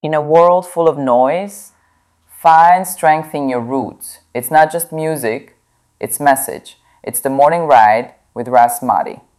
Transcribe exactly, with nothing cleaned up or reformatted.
In a world full of noise, find strength in your roots. It's not just music, it's message. It's the morning ride with Ras Mahdi.